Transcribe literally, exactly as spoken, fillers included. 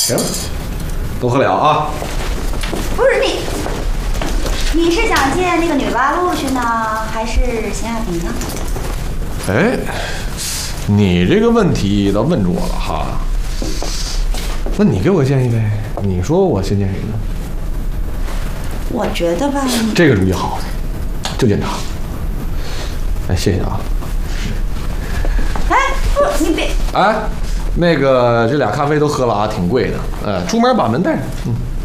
行，都喝了啊。 不是你，你是想见那个女八路去呢，还是邢亚萍呢？ 哎，你这个问题倒问住我了哈。那你给我个建议呗，你说我先见谁呢？ 我觉得吧， 这个主意好，就见他。哎，谢谢啊。 哎，不，你别。 哎，那个这俩咖啡都喝了啊，挺贵的。呃，出门把门带上。嗯。